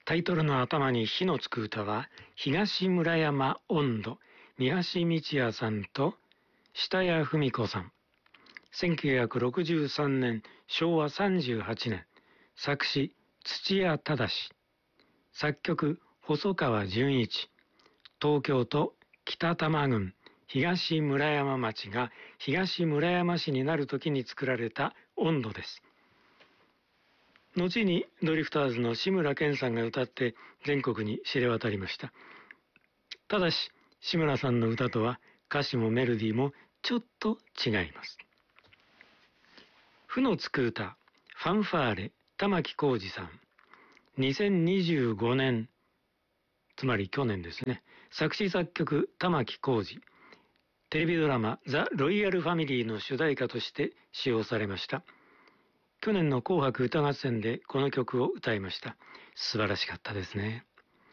タイトルの頭に火のつく歌は、東村山音頭、三橋道也さんと下谷文子さん。1963年、昭和38年。作詞、土屋忠。作曲、細川純一。東京都北多摩郡東村山町が東村山市になる時に作られた音頭です。後にドリフターズの志村けんさんが歌って全国に知れ渡りました。ただし、志村さんの歌とは歌詞もメロディーもちょっと違います。負のつく歌、ファンファーレ、玉置浩二さん。2025年、つまり去年ですね。作詞作曲、玉置浩二。テレビドラマ、ザ・ロイヤルファミリーの主題歌として使用されました。去年の紅白歌合戦でこの曲を歌いました。素晴らしかったですね。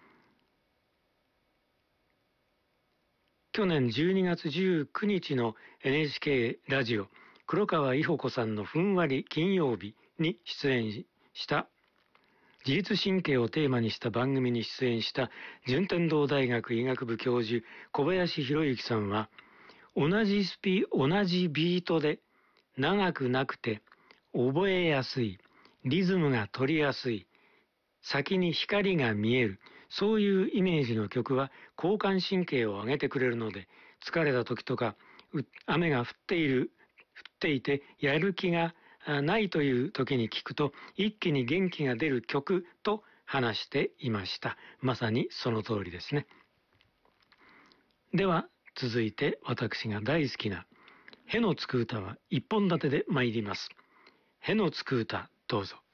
去年12月19日の NHK ラジオ、黒川伊保子さんのふんわり金曜日に出演した自律神経をテーマにした番組に出演した順天堂大学医学部教授小林博之さんは、同じビートで長くなくて覚えやすい、リズムが取りやすい、先に光が見える、そういうイメージの曲は交感神経を上げてくれるので、疲れた時とか雨が降っていてやる気がないという時に聞くと一気に元気が出る曲と話していました。まさにその通りですね。では続いて私が大好きなへのつく歌は一本立てで参ります。へのつく歌、どうぞ。